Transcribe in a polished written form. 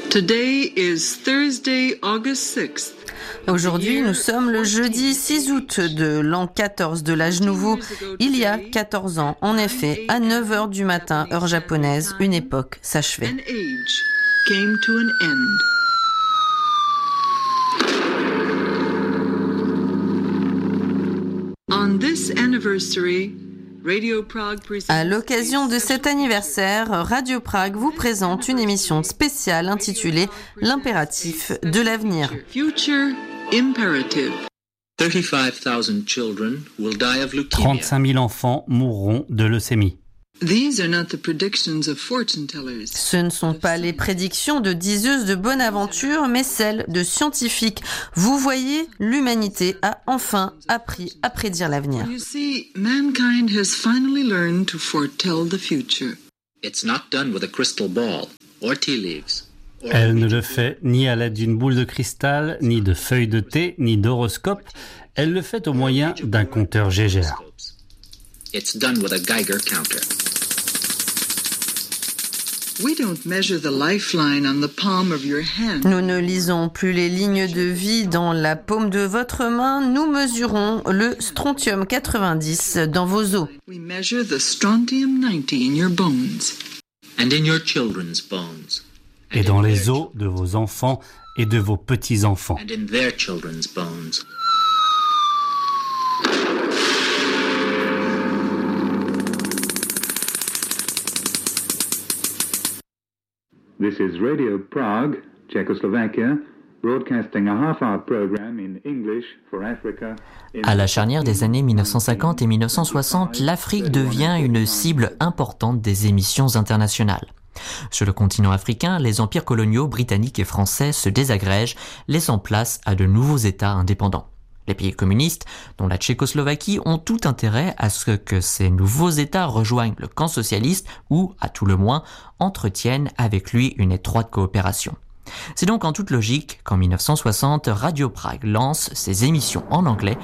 Today is Thursday, August 6th. Aujourd'hui, nous sommes le jeudi 6 août de l'an 14 de l'âge nouveau. Il y a 14 ans, en effet, à 9h du matin, heure japonaise, une époque s'achevait. An age came to an end. On this anniversary, Radio Prague presents À l'occasion de cet anniversaire, Radio Prague vous présente une émission spéciale intitulée L'impératif de l'avenir. Future Imperative. 35,000 children will die of leukemia. 35 000 enfants mourront de leucémie. These are not the predictions of fortune tellers. Ce ne sont pas les prédictions de diseuses de bonne aventure, mais celles de scientifiques. Vous voyez, l'humanité a enfin appris à prédire l'avenir. You see, mankind has finally learned to foretell the future. It's not done with a crystal ball or tea leaves. or Elle ne le fait ni à l'aide d'une boule de cristal, ni de feuilles de thé, ni d'horoscope. Elle le fait au moyen d'un compteur Gégère. It's done with a Geiger counter. We don't measure the lifeline on the palm of your hand. Nous ne lisons plus les lignes de vie dans la paume de votre main, nous mesurons le strontium 90 dans vos os. We measure the strontium 90 in your bones. And in your children's bones. Et dans les os de vos enfants et de vos petits-enfants. And in their children's bones. This is Radio Prague, Czechoslovakia, broadcasting a half-hour program in English for Africa. À la charnière des années 1950 et 1960, l'Afrique devient une cible importante des émissions internationales. Sur le continent africain, les empires coloniaux britanniques et français se désagrègent, laissant place à de nouveaux États indépendants. Les pays communistes, dont la Tchécoslovaquie, ont tout intérêt à ce que ces nouveaux États rejoignent le camp socialiste ou, à tout le moins, entretiennent avec lui une étroite coopération. C'est donc en toute logique qu'en 1960, Radio Prague lance ses émissions en anglais